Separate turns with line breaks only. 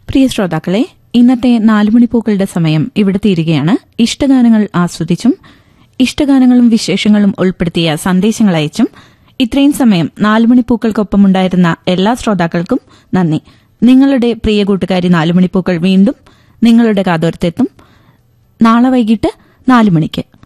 പ്രിയ ശ്രോതാക്കളെ, ഇന്നത്തെ 4 മണിപ്പൂക്കളുടെ സമയം ഇവിടെ തീരുകയാണ്. ഇഷ്ടഗാനങ്ങൾ ആസ്വദിച്ചും ഇഷ്ടഗാനങ്ങളും വിശേഷങ്ങളും ഉൾപ്പെടുത്തിയ സന്ദേശങ്ങൾ അയച്ചും ഇത്രയും സമയം 4 മണിപ്പൂക്കൾക്കൊപ്പമുണ്ടായിരുന്ന എല്ലാ ശ്രോതാക്കൾക്കും നന്ദി. നിങ്ങളുടെ പ്രിയ കൂട്ടുകാരി 4 മണിപ്പൂക്കൾ വീണ്ടും നിങ്ങളുടെ കാതോരത്തെത്തും നാളെ വൈകിട്ട് 4 മണിക്ക്.